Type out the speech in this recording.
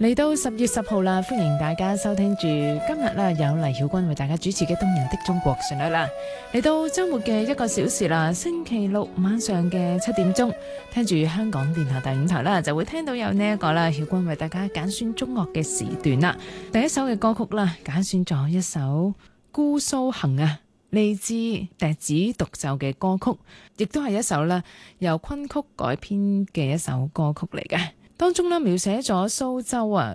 嚟到10月10號啦，歡迎大家收聽住今日啦，有黎曉君為大家主持嘅動人的中國旋律啦。嚟到周末嘅1個小時啦，星期六晚上嘅7點鐘，聽住香港電台第5台啦，就會聽到有呢一個啦，曉君為大家揀選中樂嘅時段啦。第一首嘅歌曲啦，揀選咗一首《姑蘇行》啊，嚟自笛子獨奏嘅歌曲，亦都係一首啦由昆曲改編嘅一首歌曲嚟嘅。當中咧描寫咗蘇州啊